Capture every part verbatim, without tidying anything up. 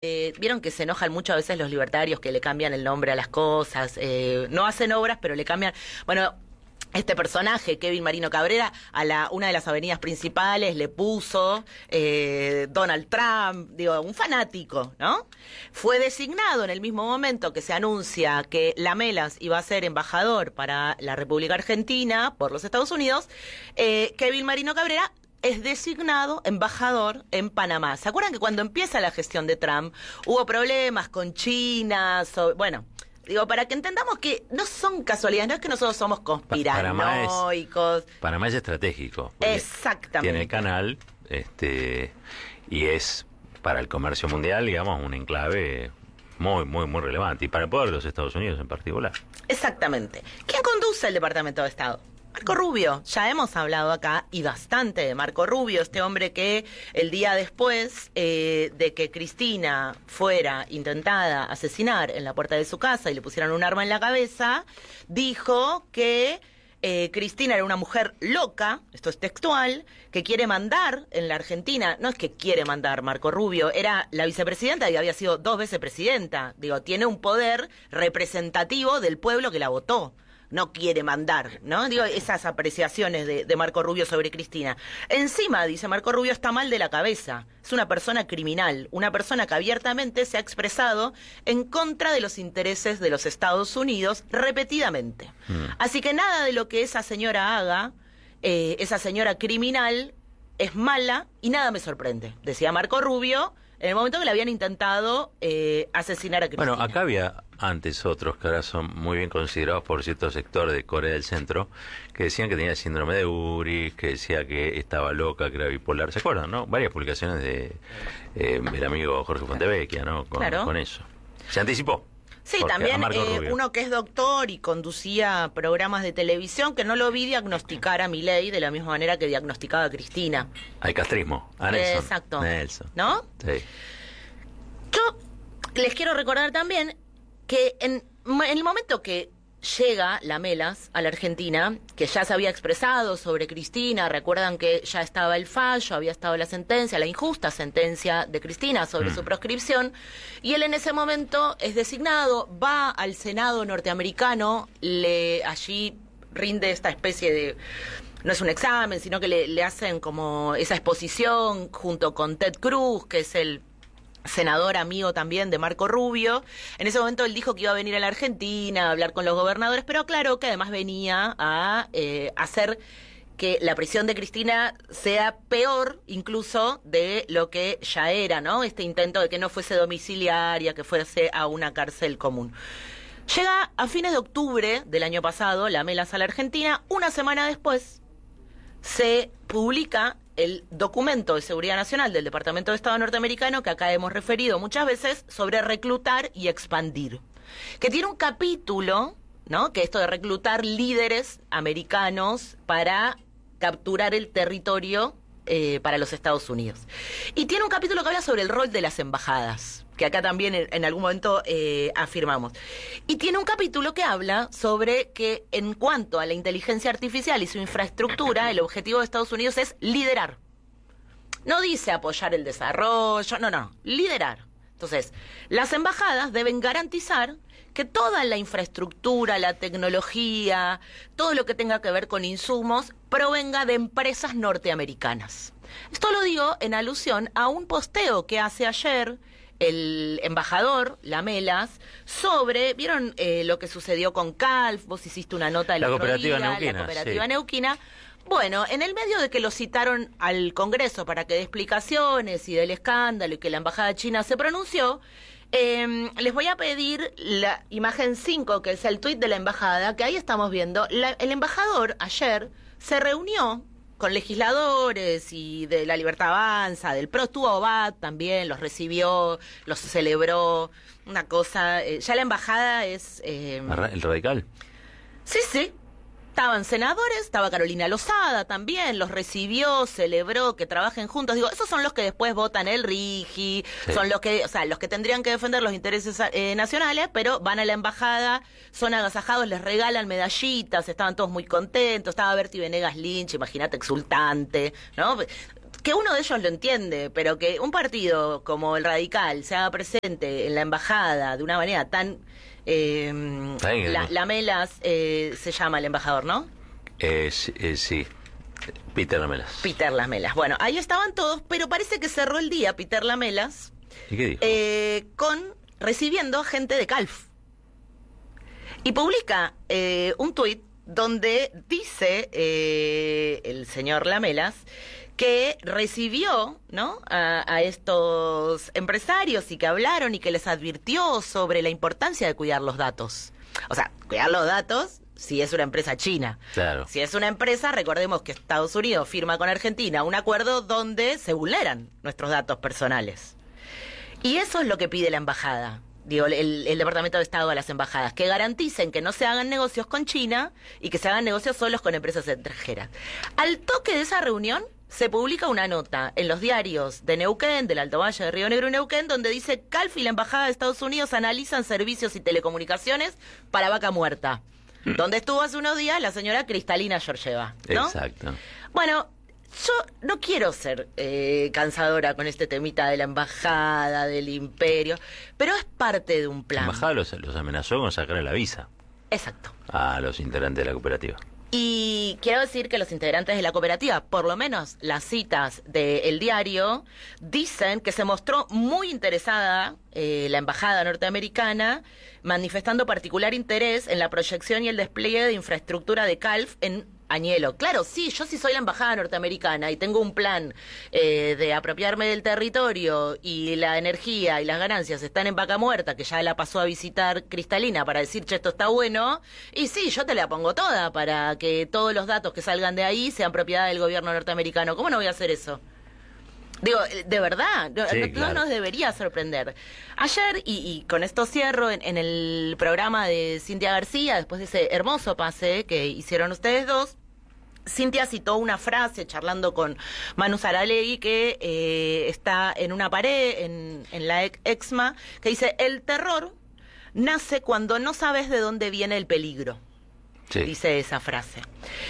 Eh, Vieron que se enojan mucho a veces los libertarios que le cambian el nombre a las cosas, eh, no hacen obras, pero le cambian. Bueno, este personaje, Kevin Marino Cabrera, a la una de las avenidas principales le puso eh, Donald Trump, digo, un fanático, ¿no? Fue designado en el mismo momento que se anuncia que Lamelas iba a ser embajador para la República Argentina por los Estados Unidos, eh, Kevin Marino Cabrera es designado embajador en Panamá. ¿Se acuerdan que cuando empieza la gestión de Trump hubo problemas con China? So, bueno, digo, para que entendamos que no son casualidades, no es que nosotros somos conspiranoicos. Panamá es, Panamá es estratégico. Exactamente. Tiene el canal este, y es para el comercio mundial, digamos, un enclave muy, muy, muy relevante. Y para el poder de los Estados Unidos en particular. Exactamente. ¿Quién conduce el Departamento de Estado? Marco Rubio. Ya hemos hablado acá y bastante de Marco Rubio, este hombre que el día después eh, de que Cristina fuera intentada asesinar en la puerta de su casa y le pusieran un arma en la cabeza, dijo que eh, Cristina era una mujer loca, esto es textual, que quiere mandar en la Argentina. No es que quiere mandar Marco Rubio, era la vicepresidenta y había sido dos veces presidenta. Digo, tiene un poder representativo del pueblo que la votó. No quiere mandar, ¿no? Digo, esas apreciaciones de, de Marco Rubio sobre Cristina. Encima, dice Marco Rubio, está mal de la cabeza. Es una persona criminal, una persona que abiertamente se ha expresado en contra de los intereses de los Estados Unidos repetidamente. Mm. Así que nada de lo que esa señora haga, eh, esa señora criminal, es mala y nada me sorprende, decía Marco Rubio, en el momento que le habían intentado eh, asesinar a Cristina. Bueno, acá había antes otros que ahora son muy bien considerados por cierto sector de Corea del Centro, que decían que tenía síndrome de Uri, que decía que estaba loca, que era bipolar. ¿Se acuerdan, no? Varias publicaciones de eh, el amigo Jorge Fontevecchia, ¿no? Con, claro. con eso. Se anticipó. Sí, también eh, uno que es doctor y conducía programas de televisión, que no lo vi diagnosticar a Milei de la misma manera que diagnosticaba a Cristina. Al castrismo, a Nelson. Eh, exacto. Nelson. ¿No? Sí. Yo les quiero recordar también que en, en el momento que llega Lamelas a la Argentina, que ya se había expresado sobre Cristina, recuerdan que ya estaba el fallo, había estado la sentencia, la injusta sentencia de Cristina sobre mm. su proscripción, y él en ese momento es designado, va al Senado norteamericano, le allí rinde esta especie de... No es un examen, sino que le, le hacen como esa exposición junto con Ted Cruz, que es el senador amigo también de Marco Rubio. En ese momento él dijo que iba a venir a la Argentina a hablar con los gobernadores, pero aclaró que además venía a eh, hacer que la prisión de Cristina sea peor incluso de lo que ya era, ¿no? Este intento de que no fuese domiciliaria, que fuese a una cárcel común. Llega a fines de octubre del año pasado Lamelas a la Argentina. Una semana después se publica el documento de seguridad nacional del Departamento de Estado norteamericano, que acá hemos referido muchas veces, sobre reclutar y expandir, que tiene un capítulo, ¿no?, que esto de reclutar líderes americanos para capturar el territorio eh, para los Estados Unidos. Y tiene un capítulo que habla sobre el rol de las embajadas, que acá también en, en algún momento eh, afirmamos. Y tiene un capítulo que habla sobre que en cuanto a la inteligencia artificial y su infraestructura, el objetivo de Estados Unidos es liderar. No dice apoyar el desarrollo, no, no, liderar. Entonces, las embajadas deben garantizar que toda la infraestructura, la tecnología, todo lo que tenga que ver con insumos, provenga de empresas norteamericanas. Esto lo digo en alusión a un posteo que hace ayer el embajador Lamelas sobre, ¿vieron eh, lo que sucedió con Calf? Vos hiciste una nota el la otro cooperativa día, neuquina, la cooperativa sí. neuquina. Bueno, en el medio de que lo citaron al Congreso para que dé explicaciones y del escándalo y que la embajada china se pronunció, eh, les voy a pedir la imagen cinco, que es el tuit de la embajada, que ahí estamos viendo. La, el embajador ayer se reunió con legisladores y de La Libertad Avanza, del P R O, estuvo Abad también, los recibió, los celebró, una cosa, eh, ya la embajada es... Eh, ¿El radical? Sí, sí, estaban senadores, estaba Carolina Lozada también, los recibió, celebró, que trabajen juntos. Digo, esos son los que después votan el RIGI, sí. Son los que, o sea, los que tendrían que defender los intereses eh, nacionales, pero van a la embajada, son agasajados, les regalan medallitas, estaban todos muy contentos, estaba Berti Venegas Lynch, imagínate, exultante, ¿no? que uno de ellos lo entiende, pero que un partido como el Radical se haga presente en la embajada de una manera tan... Eh, la, Lamelas eh, se llama el embajador, ¿no? Eh, sí, eh, sí, Peter Lamelas. Peter Lamelas. Bueno, ahí estaban todos, pero parece que cerró el día Peter Lamelas. ¿Y qué dijo? Eh, con recibiendo gente de Calf. Y publica eh, un tuit donde dice eh, el señor Lamelas que recibió, ¿no?, a, a estos empresarios y que hablaron y que les advirtió sobre la importancia de cuidar los datos. O sea, cuidar los datos si es una empresa china. Claro. Si es una empresa, recordemos que Estados Unidos firma con Argentina un acuerdo donde se vulneran nuestros datos personales. Y eso es lo que pide la embajada. Digo, el, el Departamento de Estado a las embajadas, que garanticen que no se hagan negocios con China y que se hagan negocios solos con empresas extranjeras. Al toque de esa reunión, se publica una nota en los diarios de Neuquén, del Alto Valle de Río Negro y Neuquén, donde dice: Calf y la Embajada de Estados Unidos analizan servicios y telecomunicaciones para Vaca Muerta, donde estuvo hace unos días la señora Cristalina Georgieva, ¿no? Exacto. Bueno, yo no quiero ser eh, cansadora con este temita de la embajada, del imperio, pero es parte de un plan. La embajada los, los amenazó con sacarle la visa. Exacto. A los integrantes de la cooperativa. Y quiero decir que los integrantes de la cooperativa, por lo menos las citas del diario, dicen que se mostró muy interesada eh, la embajada norteamericana, manifestando particular interés en la proyección y el despliegue de infraestructura de Calf en Añelo. Claro, sí, yo sí soy la embajada norteamericana y tengo un plan eh, de apropiarme del territorio y la energía y las ganancias están en Vaca Muerta, que ya la pasó a visitar Cristalina para decir, che, esto está bueno, y sí, yo te la pongo toda para que todos los datos que salgan de ahí sean propiedad del gobierno norteamericano. ¿Cómo no voy a hacer eso? Digo, de verdad, no, sí, no claro. nos debería sorprender. Ayer, y, y con esto cierro, en, en el programa de Cintia García, después de ese hermoso pase que hicieron ustedes dos, Cintia citó una frase charlando con Manu Saralegui que eh, está en una pared en, en la EXMA, que dice: el terror nace cuando no sabes de dónde viene el peligro. Sí. Dice esa frase.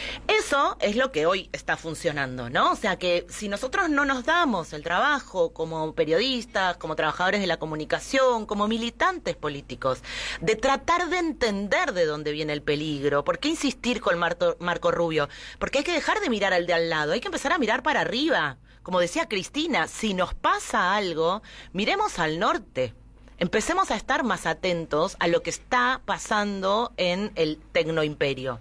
Eso es lo que hoy está funcionando, ¿no? O sea que si nosotros no nos damos el trabajo como periodistas, como trabajadores de la comunicación, como militantes políticos, de tratar de entender de dónde viene el peligro, ¿por qué insistir con Marto, Marco Rubio? Porque hay que dejar de mirar al de al lado, hay que empezar a mirar para arriba. Como decía Cristina, si nos pasa algo, miremos al norte. Empecemos a estar más atentos a lo que está pasando en el tecnoimperio.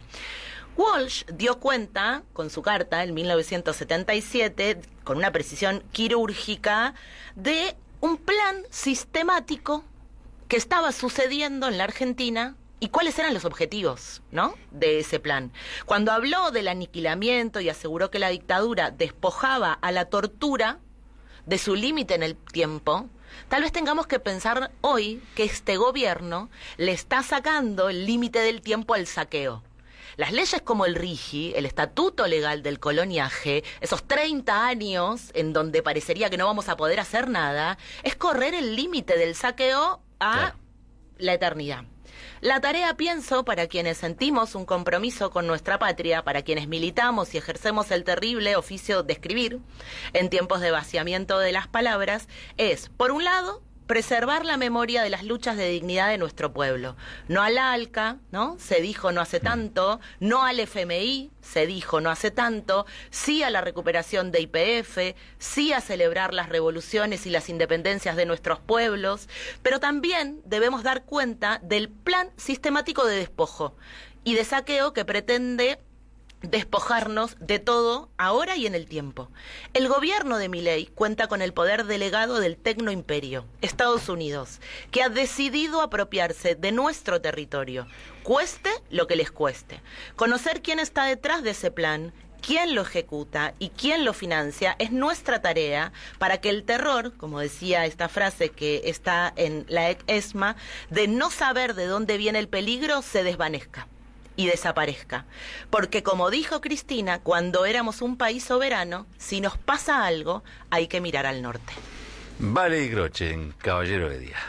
Walsh dio cuenta, con su carta en mil novecientos setenta y siete, con una precisión quirúrgica, de un plan sistemático que estaba sucediendo en la Argentina y cuáles eran los objetivos, ¿no?, de ese plan. Cuando habló del aniquilamiento y aseguró que la dictadura despojaba a la tortura de su límite en el tiempo, tal vez tengamos que pensar hoy que este gobierno le está sacando el límite del tiempo al saqueo. Las leyes como el RIGI, el Estatuto Legal del Coloniaje, esos treinta años en donde parecería que no vamos a poder hacer nada, es correr el límite del saqueo a claro. la eternidad. La tarea, pienso, para quienes sentimos un compromiso con nuestra patria, para quienes militamos y ejercemos el terrible oficio de escribir en tiempos de vaciamiento de las palabras, es, por un lado, preservar la memoria de las luchas de dignidad de nuestro pueblo. No al ALCA, ¿no?, se dijo no hace tanto, no al F M I, se dijo no hace tanto, sí a la recuperación de Y P F, sí a celebrar las revoluciones y las independencias de nuestros pueblos, pero también debemos dar cuenta del plan sistemático de despojo y de saqueo que pretende despojarnos de todo ahora y en el tiempo. El gobierno de Milei cuenta con el poder delegado del tecnoimperio, Estados Unidos, que ha decidido apropiarse de nuestro territorio, cueste lo que les cueste. Conocer quién está detrás de ese plan, quién lo ejecuta y quién lo financia es nuestra tarea para que el terror, como decía esta frase que está en la ESMA, de no saber de dónde viene el peligro, se desvanezca y desaparezca. Porque como dijo Cristina, cuando éramos un país soberano, si nos pasa algo, hay que mirar al norte. Vale y Groche, en Caballero de Día.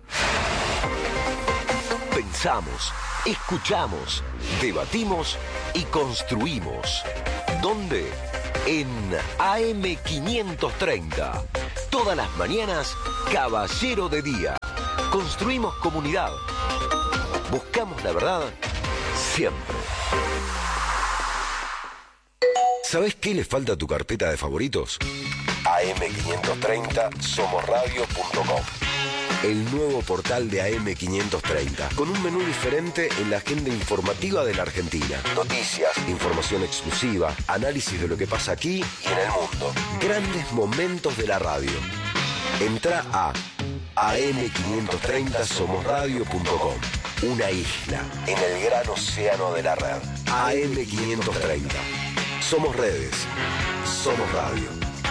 Pensamos, escuchamos, debatimos y construimos. ¿Dónde? en A M quinientos treinta. Todas las mañanas, Caballero de Día. Construimos comunidad. Buscamos la verdad siempre. ¿Sabés qué le falta a tu carpeta de favoritos? A M quinientos treinta somos radio punto com. El nuevo portal de A M quinientos treinta, con un menú diferente en la agenda informativa de la Argentina. Noticias, información exclusiva, análisis de lo que pasa aquí y en el mundo. Grandes momentos de la radio. Entra a A M quinientos treinta somos radio punto com. Una isla en el gran océano de la red. A M quinientos treinta. Somos redes. Somos radio.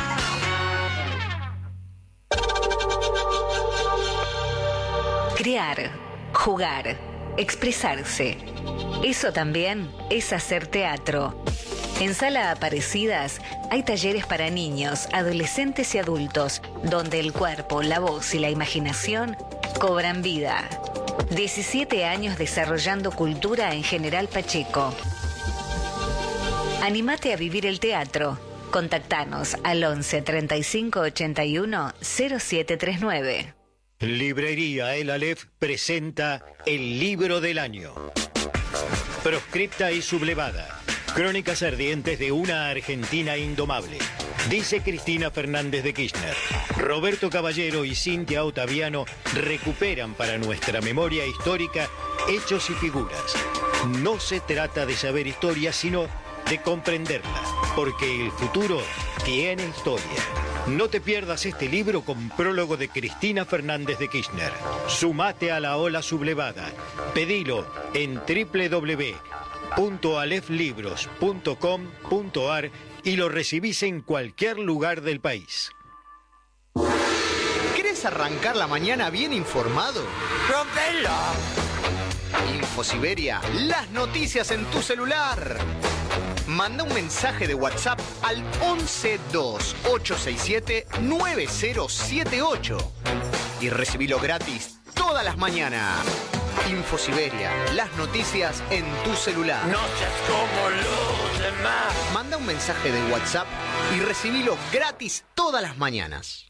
Crear, jugar, expresarse. Eso también es hacer teatro. En Sala Aparecidas hay talleres para niños, adolescentes y adultos, donde el cuerpo, la voz y la imaginación cobran vida. diecisiete años desarrollando cultura en General Pacheco. Anímate a vivir el teatro. Contactanos al once treinta y cinco ochenta y uno cero siete treinta y nueve. Librería El Aleph presenta El Libro del Año. Proscripta y sublevada. Crónicas ardientes de una Argentina indomable. Dice Cristina Fernández de Kirchner. Roberto Caballero y Cintia Ottaviano recuperan para nuestra memoria histórica hechos y figuras. No se trata de saber historia, sino de comprenderla, porque el futuro tiene historia. No te pierdas este libro con prólogo de Cristina Fernández de Kirchner. Sumate a la ola sublevada. Pedilo en doble u doble u doble u punto alef libros punto com punto ar y lo recibís en cualquier lugar del país. ¿Querés arrancar la mañana bien informado? ¡Rompelo! InfoSiberia, las noticias en tu celular. Manda un mensaje de WhatsApp al once dos ocho seis siete nueve cero siete ocho y recibilo gratis todas las mañanas. InfoSiberia, las noticias en tu celular. No seas como los demás. Manda un mensaje de WhatsApp y recibilo gratis todas las mañanas.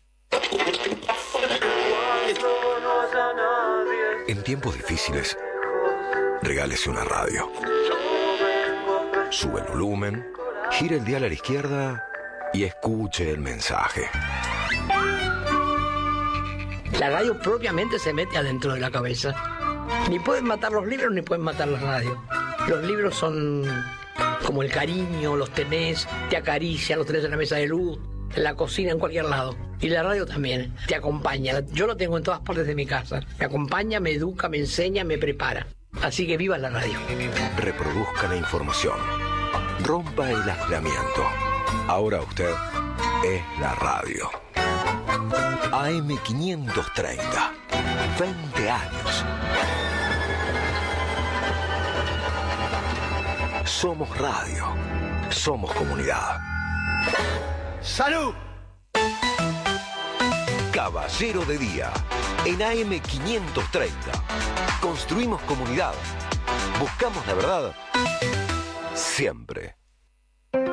En tiempos difíciles, regálese una radio. Sube el volumen, gira el dial a la izquierda y escuche el mensaje. La radio propiamente se mete adentro de la cabeza. Ni pueden matar los libros ni pueden matar la radio. Los libros son como el cariño, los tenés, te acarician, los tenés en la mesa de luz, en la cocina, en cualquier lado. Y la radio también, te acompaña. Yo lo tengo en todas partes de mi casa. Me acompaña, me educa, me enseña, me prepara. Así que viva la radio. Reproduzca la información. Rompa el aislamiento. Ahora usted es la radio. A M quinientos treinta. veinte años. Somos radio. Somos comunidad. ¡Salud! Caballero de Día. En A M quinientos treinta. Construimos comunidad. Buscamos la verdad siempre.